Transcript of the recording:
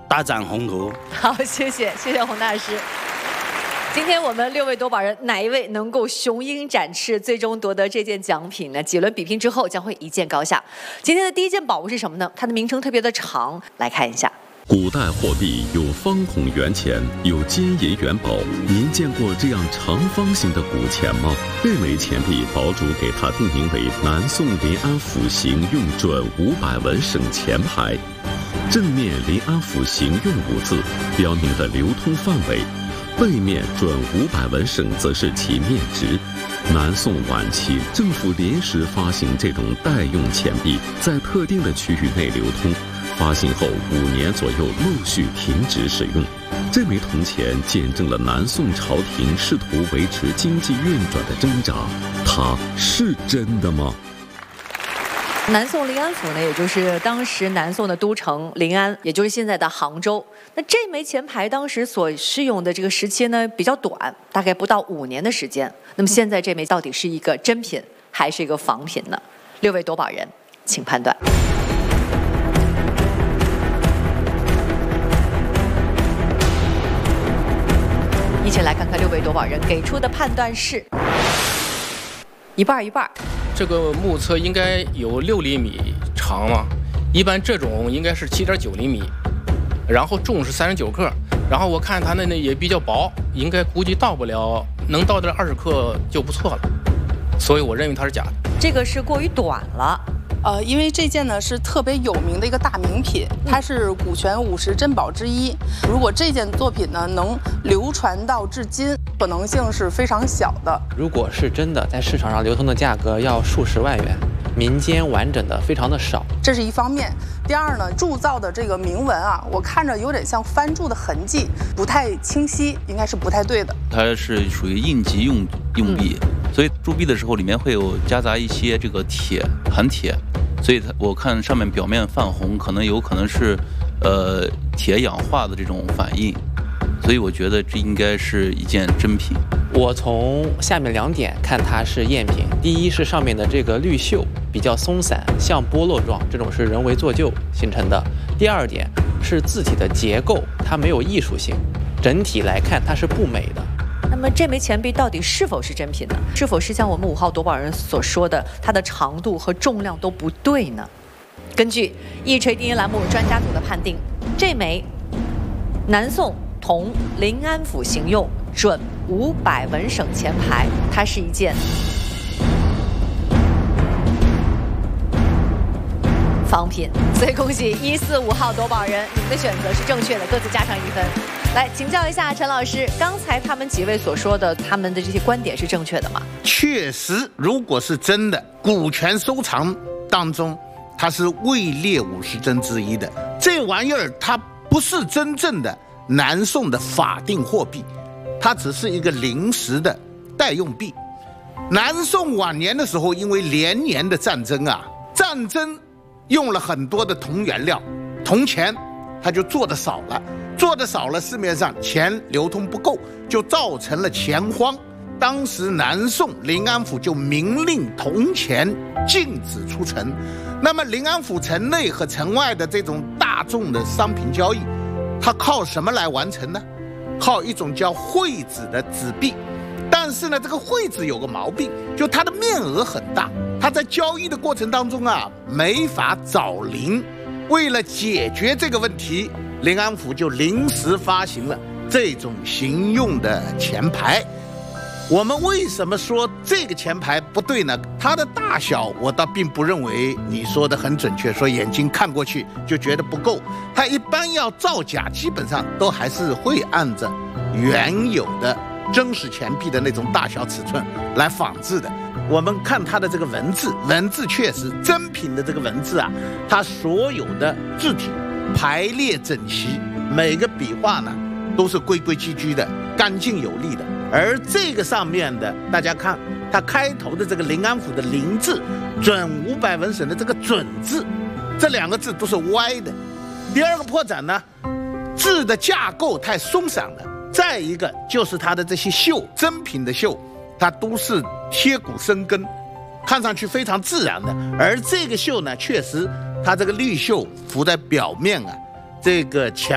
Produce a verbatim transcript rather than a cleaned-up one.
大展宏图。 好，谢谢，谢谢洪大师。今天我们六位夺宝人，哪一位能够雄鹰展翅，最终夺得这件奖品呢？几轮比拼之后，将会一见高下。今天的第一件宝物是什么呢？它的名称特别的长，来看一下。 古代货币有方孔圆钱，有金银元宝。您见过这样长方形的古钱吗？这枚钱币堡主给它定名为南宋临安府行用准五百文省钱牌，正面临安府行用五字标明了流通范围，背面准五百文省则是其面值。南宋晚期，政府临时发行这种代用钱币，在特定的区域内流通。发行后五年左右陆续停止使用。这枚铜钱见证了南宋朝廷试图维持经济运转的挣扎，它是真的吗？ 南宋临安府呢，也就是当时南宋的都城临安，也就是现在的杭州。那这枚钱牌当时所适用的这个时期呢比较短，大概不到五年的时间。那么现在这枚到底是一个真品还是一个仿品呢？六位夺宝人，请判断。一起来看看六位夺宝人给出的判断是一半一半。 这个目测应该有六厘米长嘛，一般这种应该是七点九厘米，然后重是三十九克，然后我看它那那也比较薄，应该估计到不了，能到这二十克就不错了，所以我认为它是假的。 这个是过于短了。 呃，因为这件呢是特别有名的一个大名品，它是古泉五十珍宝之一。如果这件作品呢能流传到至今，可能性是非常小的。 如果是真的，在市场上流通的价格要数十万元，民间完整的非常的少， 这是一方面。第二呢，铸造的这个铭文啊，我看着有点像翻铸的痕迹，不太清晰，应该是不太对的。 它是属于应急用用币，嗯、所以铸币的时候里面会有夹杂一些这个铁含铁，所以它我看上面表面泛红，可能有可能是呃铁氧化的这种反应，所以我觉得这应该是一件真品。 我从下面两点看它是赝品，第一是上面的这个绿锈比较松散，像剥落状，这种是人为做旧形成的。第二点是字体的结构，它没有艺术性，整体来看它是不美的。 那么这枚钱币到底是否是真品呢？是否是像我们五号夺宝人所说的，它的长度和重量都不对呢？根据一锤定音栏目专家组的判定，这枚南宋同临安府行用准五百文省钱牌，它是一件仿品。所以恭喜一四五号夺宝人，你们的选择是正确的，各自加上一分。来请教一下陈老师，刚才他们几位所说的，他们的这些观点是正确的吗？ 确实，如果是真的，古泉收藏当中，它是位列五十珍之一的。这玩意儿它不是真正的南宋的法定货币，它只是一个临时的代用币。南宋晚年的时候，因为连年的战争啊，战争用了很多的铜原料，铜钱它就做的少了。做的少了，市面上钱流通不够，就造成了钱荒。当时南宋临安府就明令铜钱禁止出城。那么临安府城内和城外的这种大众的商品交易，它靠什么来完成呢？靠一种叫会纸的纸币。但是呢，这个会纸有个毛病，就它的面额很大，它在交易的过程当中啊，没法找零。为了解决这个问题，临安府就临时发行了这种行用的钱牌。我们为什么说这个钱牌不对呢？它的大小我倒并不认为你说的很准确，说眼睛看过去就觉得不够。它一般要造假，基本上都还是会按照原有的真实钱币的那种大小尺寸来仿制的。我们看它的这个文字，文字确实真品的这个文字啊，它所有的字体排列整齐，每个笔画呢都是规规矩矩的，干净有力的。而这个上面的，大家看它开头的这个临安府的临字，准五百文省的这个准字，这两个字都是歪的。第二个破绽呢，字的架构太松散了。再一个就是它的这些绣，真品的绣，它都是贴骨生根，看上去非常自然的。而这个绣呢，确实它这个绿绣浮在表面啊，这个钱